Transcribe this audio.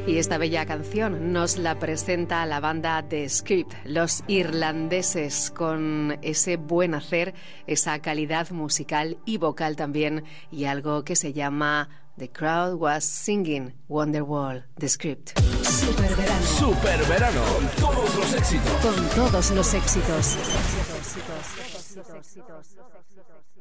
Y esta bella canción nos la presenta la banda The Script, los irlandeses, con ese buen hacer, esa calidad musical y vocal también, y algo que se llama The Crowd Was Singing Wonderwall, The Script. Superverano. Superverano, con todos los éxitos. Con todos los éxitos.